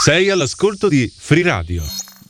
Sei all'ascolto di Free Radio.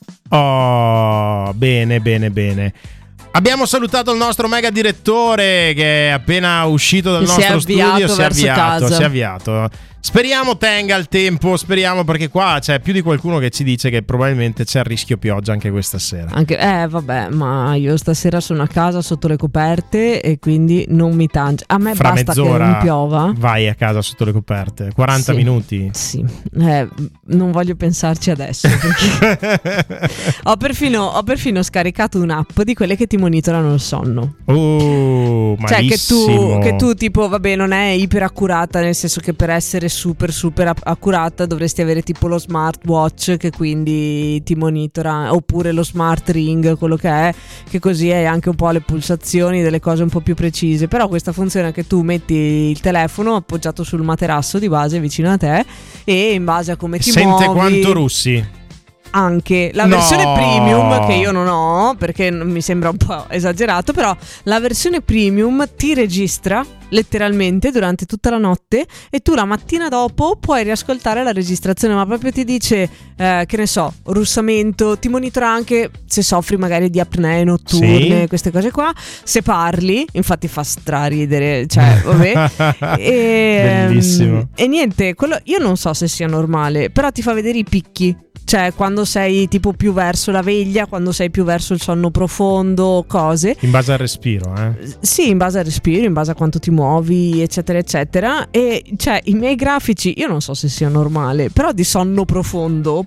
Oh, bene. Abbiamo salutato il nostro mega direttore che è appena uscito dal nostro studio, si è avviato. Speriamo tenga il tempo, perché qua c'è più di qualcuno che ci dice che probabilmente c'è il rischio pioggia anche questa sera. Vabbè, ma io stasera sono a casa sotto le coperte e quindi non mi tange. A me Fra basta che mezz'ora non piova. vai a casa sotto le coperte, 40 minuti. Sì, non voglio pensarci adesso perché ho perfino scaricato un'app di quelle che ti monitorano il sonno. Cioè che tu tipo, vabbè, non è iperaccurata, nel senso che per essere super accurata dovresti avere tipo lo smartwatch che quindi ti monitora, oppure lo smart ring, quello che così hai anche un po' le pulsazioni, delle cose un po' più precise. Però questa funzione che tu metti il telefono appoggiato sul materasso di base vicino a te e in base a come ti muovi sente quanto russi. Anche la versione premium, che io non ho perché mi sembra un po' esagerato, però la versione premium ti registra letteralmente durante tutta la notte e tu la mattina dopo puoi riascoltare la registrazione, ma proprio ti dice che ne so, russamento, ti monitora anche se soffri magari di apnee notturne, sì, queste cose qua, se parli, infatti fa straridere, cioè vabbè. Bellissimo. E niente, quello io non so se sia normale, però ti fa vedere i picchi. Cioè quando sei tipo più verso la veglia, quando sei più verso il sonno profondo, cose. In base al respiro, Sì, in base al respiro, in base a quanto ti muovi, eccetera, eccetera. E cioè i miei grafici, io non so se sia normale, però di sonno profondo,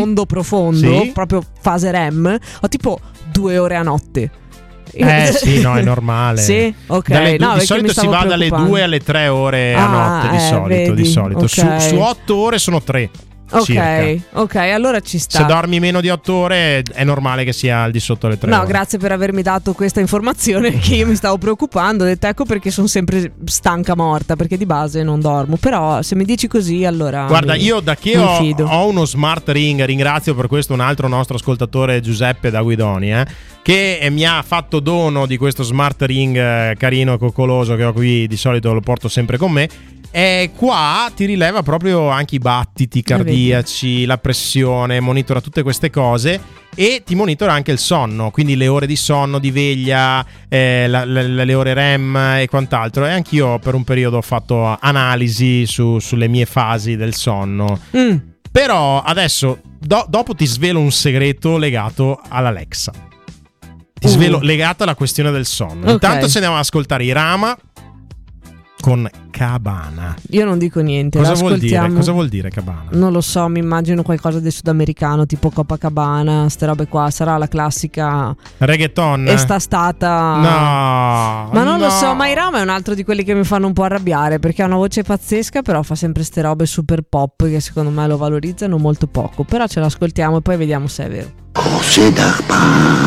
sì, proprio fase REM, ho tipo 2 ore a notte. Sì, no, è normale. Sì, ok. Di solito si va dalle 2 alle 3 ore a notte, di solito. Okay. Su 8 ore sono 3. Ok, allora ci sta. Se dormi meno di 8 ore è normale che sia al di sotto delle 3 ore. No, grazie per avermi dato questa informazione che io mi stavo preoccupando. Ho detto ecco perché sono sempre stanca morta, perché di base non dormo. Però se mi dici così allora guarda, io da che ho uno smart ring, ringrazio per questo un altro nostro ascoltatore, Giuseppe da Guidoni, che mi ha fatto dono di questo smart ring carino e coccoloso che ho qui, di solito lo porto sempre con me. E qua ti rileva proprio anche i battiti cardiaci, la pressione, monitora tutte queste cose e ti monitora anche il sonno, quindi le ore di sonno, di veglia, le ore REM e quant'altro. E anch'io per un periodo ho fatto analisi sulle mie fasi del sonno. Però adesso dopo ti svelo un segreto legato all'Alexa. Ti svelo legato alla questione del sonno. Okay. Intanto ci andiamo ad ascoltare i Rama con Cabana. Io non dico niente. Cosa vuol dire Cabana? Non lo so, mi immagino qualcosa del sudamericano, tipo Copacabana, ste robe qua. Sarà la classica reggaeton. Stata. No. Ma non lo so, ma Irama è un altro di quelli che mi fanno un po' arrabbiare, perché ha una voce pazzesca, però fa sempre ste robe super pop che secondo me lo valorizzano molto poco. Però ce l'ascoltiamo e poi vediamo se è vero.